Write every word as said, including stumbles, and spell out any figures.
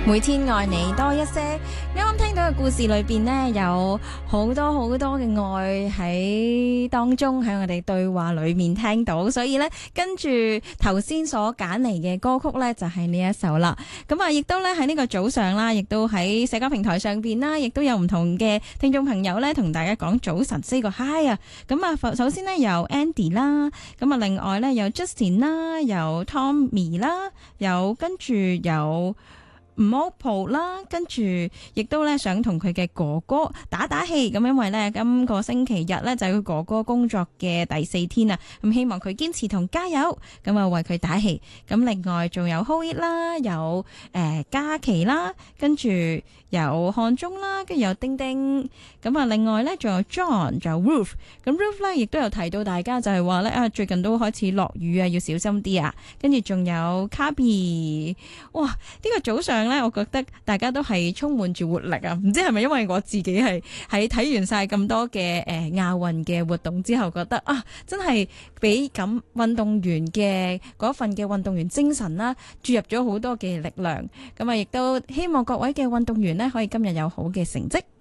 每天愛你多一些。啱啱聽到嘅故事裏邊呢，有好多好多嘅愛喺當中，喺我哋對話裏面聽到，所以呢，跟住頭先所揀嚟嘅歌曲呢，就係呢一首啦。咁啊，亦都呢喺呢個早上啦，亦都喺社交平台上邊啦，亦都有唔同嘅聽眾朋友呢，同大家講早晨 say 個 hi 啊。咁啊，首先呢，有 Andy 啦，咁啊另外呢，有 Justin 啦，有 Tommy 啦，有跟住有Mopo 啦，跟住亦都咧想同佢嘅哥哥打打氣，咁因為咧今個星期日咧就係佢哥哥工作嘅第四天啊，咁希望佢堅持同加油，咁啊為佢打氣。咁另外仲有 Hoit 啦，有誒嘉琪啦，跟住有漢中啦，跟住有丁丁，咁啊另外咧仲有 John， 仲有 Ruth， 咁 Ruth 咧亦都有提到大家就係話咧啊最近都開始落雨啊，要小心啲啊，跟住仲有 Kabi， 哇呢、這個早上咧，我覺得大家都係充滿住活力啊！唔知係咪因為我自己係喺睇完晒咁多嘅誒亞運嘅活動之後，覺得啊，真係俾咁運動員嘅嗰份嘅運動員精神啦，注入咗好多嘅力量。咁啊，亦都希望各位嘅運動員呢，可以今日有好嘅成績。